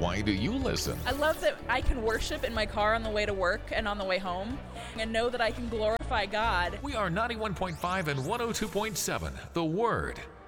Why do you listen? I love that I can worship in my car on the way to work and on the way home and know that I can glorify God. We are 91.5 and 102.7, The Word.